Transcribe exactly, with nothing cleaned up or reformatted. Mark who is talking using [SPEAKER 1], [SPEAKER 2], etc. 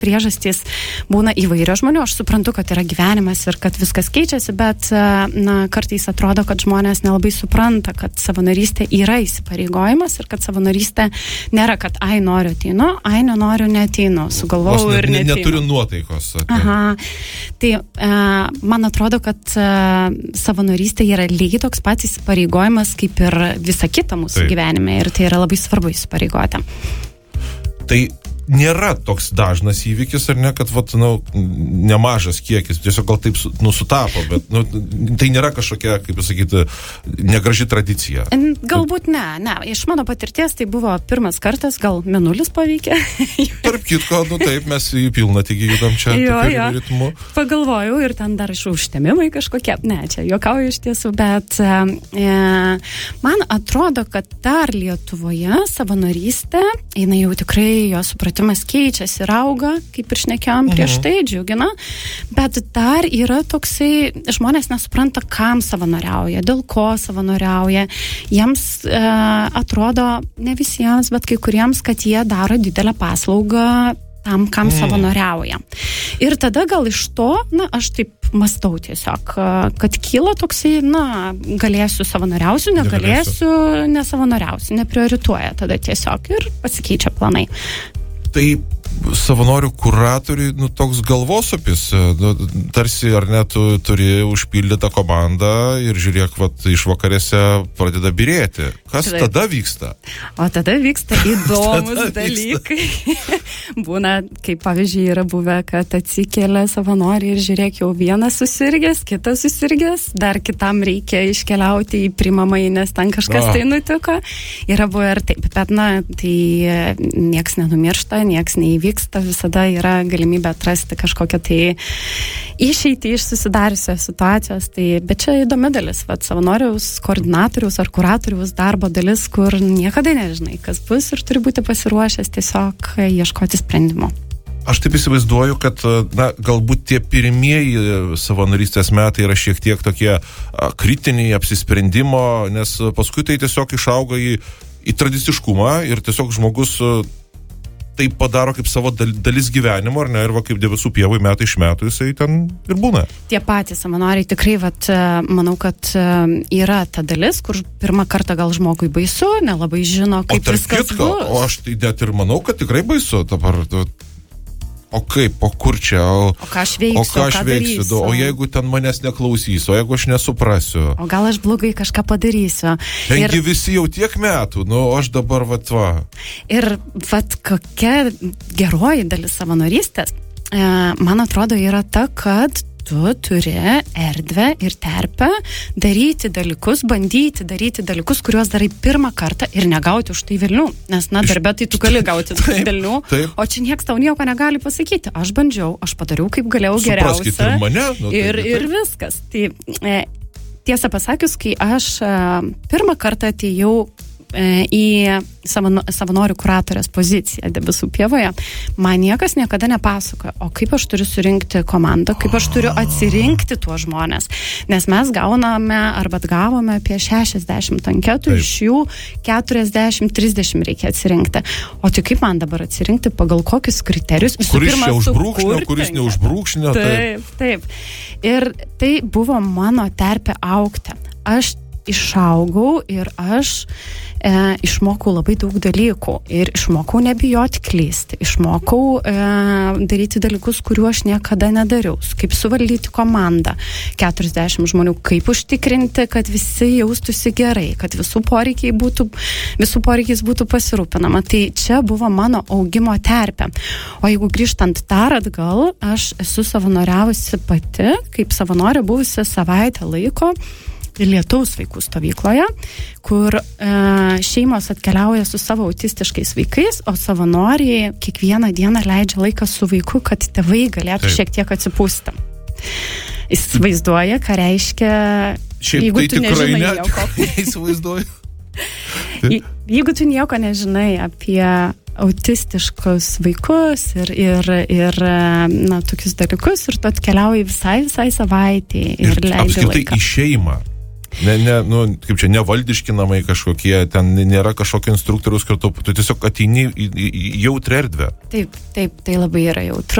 [SPEAKER 1] priežastys būna įvairios žmonių. Aš suprantu, kad yra gyvenimas ir kad viskas keičiasi, bet na, kartais atrodo, kad žmonės nelabai supranta, kad savanorystė yra įsipareigojimas ir kad savanorystė nėra, kad ai noriu ateinu, ai nenoriu neateinu, sugalvojau
[SPEAKER 2] ne,
[SPEAKER 1] ir neateinu.
[SPEAKER 2] Neturiu nuotaikos.
[SPEAKER 1] Aha. Tai e, man atrodo, kad e, savanorystė yra lygiai toks pats įsipareigojimas kaip ir visa kita mūsų Taip. gyvenime ir tai yra labai svarbu įsipareigoti.
[SPEAKER 2] Tai nėra toks dažnas įvykis, ar ne, kad, vat, nu, nemažas kiekis, tiesiog gal taip, nu, sutapo, bet, nu, tai nėra kažkokia, kaip pasakyti, negraži tradicija.
[SPEAKER 1] Galbūt ne, ne. Iš mano patirties tai buvo pirmas kartas, gal mėnulis paveikė.
[SPEAKER 2] Tarp kitko, nu taip, mes į pilną tik judam čia
[SPEAKER 1] jo, jo.
[SPEAKER 2] ritmu.
[SPEAKER 1] Pagalvojau ir ten dar iš užtemimai kažkokie, ne, čia juokauju iš tiesų, bet e, man atrodo, kad dar Lietuvoje savanorystė, eina jau tikrai jo supratimas keičiasi ir auga, kaip ir šnekėjom prieš tai, džiugina, bet dar yra toksai, žmonės nesupranta, kam savanoriauja, dėl ko savanoriauja. Jiems e, atrodo, ne visiems, bet kai kuriems, kad jie daro didelę paslaugą tam, kam mm. savanoriauja. Ir tada gal iš to, na, aš taip mastau tiesiog, kad kyla toksai, na, galėsiu savanoriausiu, negalėsiu, nesavanoriausiu, nepriorituoja tada tiesiog ir pasikeičia planai.
[SPEAKER 2] Tai savanorių kuratoriui, nu, toks galvosopis, nu, tarsi ar ne, tu turi užpildytą komandą ir žiūrėk, vat, iš vakarėse pradeda birėti. Kas Taip. tada vyksta?
[SPEAKER 1] O tada vyksta įdomus tada dalykai. Vyksta. Būna, kaip pavyzdžiui, yra buvę, kad atsikėlė savanoriai ir žiūrėk, jau vienas susirgęs, kitas susirgęs, dar kitam reikia iškeliauti į primamąjį, nes ten kažkas ah. tai nutiko. Yra buvę ir taip, bet na, tai nieks nenumiršta, nieks neįvyksta. Vyksta, visada yra galimybė atrasti kažkokią tai išeitį iš susidariusios situacijos. Tai, bet čia įdomi dalis, vat, savanoriaus, koordinatoriaus ar kuratoriaus darbo dalis, kur niekada nežinai, kas bus ir turi būti pasiruošęs tiesiog ieškoti sprendimo.
[SPEAKER 2] Aš taip įsivaizduoju, kad na, galbūt tie pirmieji savanorystės metai yra šiek tiek tokie kritiniai apsisprendimo, nes paskui tai tiesiog išauga į, į tradiciškumą ir tiesiog žmogus tai padaro kaip savo dalis gyvenimo, ar ne, ir va kaip debesų pievai metai iš metų jisai ten ir būna. Tie
[SPEAKER 1] patys savanoriai tikrai, vat, manau, kad yra ta dalis, kur pirmą kartą gal žmogui baisu, nelabai žino, kaip viskas
[SPEAKER 2] kitko,
[SPEAKER 1] bus.
[SPEAKER 2] O aš tai net ir manau, kad tikrai baisu dabar. O kaip, o kur čia, o,
[SPEAKER 1] o ką aš veiksiu,
[SPEAKER 2] o ką aš
[SPEAKER 1] ką
[SPEAKER 2] veiksiu,
[SPEAKER 1] darysiu,
[SPEAKER 2] o jeigu ten manęs neklausys, o jeigu aš nesuprasiu.
[SPEAKER 1] O gal aš blogai kažką padarysiu.
[SPEAKER 2] Tengi
[SPEAKER 1] ir...
[SPEAKER 2] visi jau tiek metų, nu aš dabar vat va.
[SPEAKER 1] Ir vat kokia geroji dalis savanorystės, e, man atrodo, yra ta, kad tu turi erdvę ir terpę daryti dalykus, bandyti daryti dalykus, kuriuos darai pirmą kartą ir negauti už tai velnių. Nes, na, darbė tai tu gali gauti velnių, o čia nieks tau nieko negali pasakyti. Aš bandžiau, aš padariau kaip galėjau geriausia.
[SPEAKER 2] Supraskite ir mane. Nu, tai,
[SPEAKER 1] ir, ir viskas. Tai, e, tiesą pasakius, kai aš e, pirmą kartą atėjau į savano, savanorių kuratorės poziciją debesų pievoje, man niekas niekada nepasakoja, o kaip aš turiu surinkti komandą, kaip aš turiu atsirinkti tuos žmonės, nes mes gauname arba gavome apie šešiasdešimt anketų, iš jų keturiasdešimt trisdešimt reikia atsirinkti. O tai kaip man dabar atsirinkti, pagal kokius kriterijus?
[SPEAKER 2] Kuris čia užbrūkšnio, kuris neužbrūkšnio.
[SPEAKER 1] Taip, taip. Ir tai buvo mano terpė augti. Aš išaugau ir aš e, išmokau labai daug dalykų ir išmokau nebijoti klysti, išmokau e, daryti dalykus, kuriuo aš niekada nedariau, kaip suvaldyti komandą, keturiasdešimt žmonių, kaip užtikrinti, kad visi jaustųsi gerai, kad visų poreikiai būtų, visų poreikiais būtų pasirūpinama. Tai čia buvo mano augimo terpė. O jeigu grįžtant dar atgal, aš esu savanoriavusi pati, kaip savanorė buvusi savaitę laiko Lietaus vaikų stovykloje, kur e, šeimos atkeliauja su savo autistiškais vaikais, o savanoriai kiekvieną dieną leidžia laiką su vaiku, kad tėvai galėtų Taip. šiek tiek atsipūsti. Įsivaizduoja, ką reiškia,
[SPEAKER 2] Šiaip
[SPEAKER 1] jeigu
[SPEAKER 2] tai
[SPEAKER 1] tu nežinai,
[SPEAKER 2] ne,
[SPEAKER 1] nieko.
[SPEAKER 2] Įsivaizduoju.
[SPEAKER 1] Jeigu tu nieko nežinai apie autistiškus vaikus ir, ir, ir na, tokius dalykus, ir tu atkeliauji visai, visai savaitį ir, ir leidži laiką.
[SPEAKER 2] Apskritai į šeimą. Ne, ne, nu, kaip čia, nevaldiški namai kažkokie, ten nėra kažkokio instruktoriaus, kad tu, tu tiesiog ateini į, į, į jautrę erdvę.
[SPEAKER 1] Taip, taip, tai labai yra jautru.